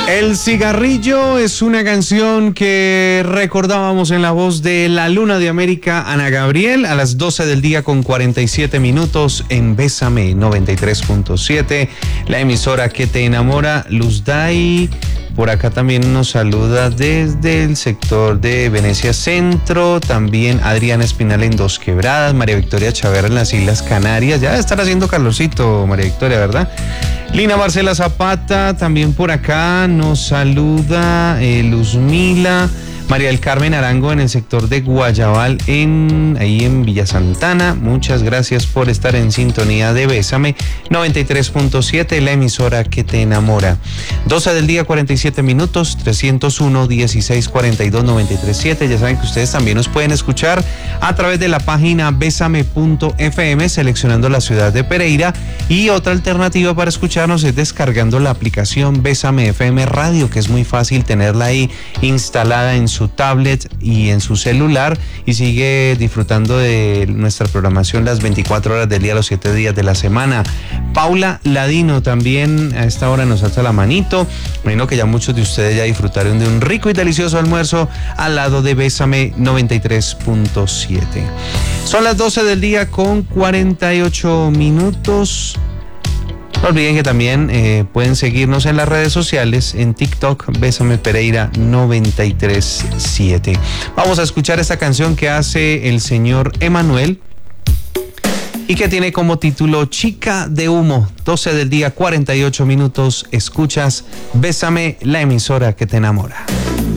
El cigarrillo es una canción que recordábamos en la voz de la Luna de América, Ana Gabriel, a las 12 del día con 47 minutos en Bésame 93.7, la emisora que te enamora. Luz Day por acá también nos saluda desde el sector de Venecia Centro, también Adriana Espinal en Dos Quebradas, María Victoria Chavera en las Islas Canarias, ya debe estar haciendo calorcito María Victoria, ¿verdad? Lina Marcela Zapata también por acá nos saluda, Luzmila, María del Carmen Arango en el sector de Guayabal, ahí en Villa Santana. Muchas gracias por estar en sintonía de Bésame 93.7, la emisora que te enamora. 12 del día, 47 minutos, 301-1642-937. Ya saben que ustedes también nos pueden escuchar a través de la página besame.fm, seleccionando la ciudad de Pereira. Y otra alternativa para escucharnos es descargando la aplicación Bésame FM Radio, que es muy fácil tenerla ahí instalada en su tablet y en su celular, y sigue disfrutando de nuestra programación las 24 horas del día, los 7 días de la semana. Paula Ladino también a esta hora nos alza la manito. Bueno, que ya muchos de ustedes ya disfrutaron de un rico y delicioso almuerzo al lado de Bésame 93.7. Son las 12 del día con 48 minutos. No olviden que también pueden seguirnos en las redes sociales, en TikTok, Bésame Pereira 93.7. Vamos a escuchar esta canción que hace el señor Emanuel y que tiene como título Chica de Humo. 12 del día, 48 minutos. Escuchas Bésame, la emisora que te enamora.